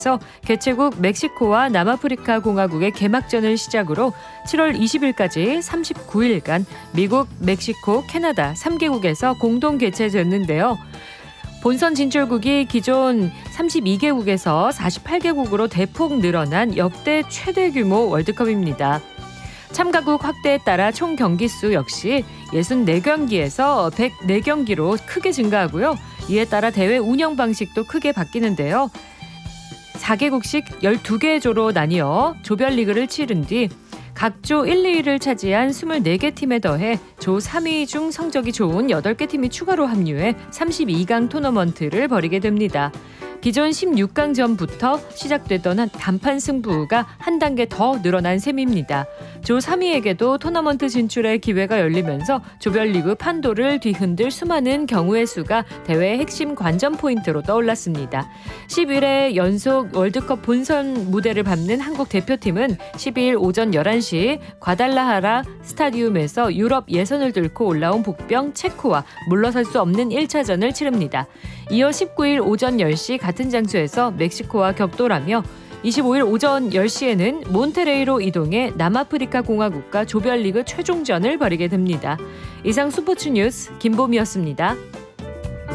그래서 개최국 멕시코와 남아프리카 공화국의 개막전을 시작으로 7월 20일까지 39일간 미국, 멕시코, 캐나다 3개국에서 공동 개최됐는데요. 본선 진출국이 기존 32개국에서 48개국으로 대폭 늘어난 역대 최대 규모 월드컵입니다. 참가국 확대에 따라 총 경기수 역시 64경기에서 104경기로 크게 증가하고요. 이에 따라 대회 운영 방식도 크게 바뀌는데요. 4개국씩 12개 조로 나뉘어 조별리그를 치른 뒤 각 조 1, 2위를 차지한 24개 팀에 더해 조 3위 중 성적이 좋은 8개 팀이 추가로 합류해 32강 토너먼트를 벌이게 됩니다. 기존 16강 전부터 시작되던 단판 승부가 한 단계 더 늘어난 셈입니다. 조 3위에게도 토너먼트 진출의 기회가 열리면서 조별리그 판도를 뒤흔들 수많은 경우의 수가 대회의 핵심 관전 포인트로 떠올랐습니다. 11회 연속 월드컵 본선 무대를 밟는 한국 대표팀은 12일 오전 11시 과달라하라 스타디움에서 유럽 예선을 뚫고 올라온 복병 체코와 물러설 수 없는 1차전을 치릅니다. 이어 19일 오전 10시 같은 장소에서 멕시코와 격돌하며 25일 오전 10시에는 몬테레이로 이동해 남아프리카 공화국과 조별리그 최종전을 벌이게 됩니다. 이상 스포츠 뉴스 김보미였습니다.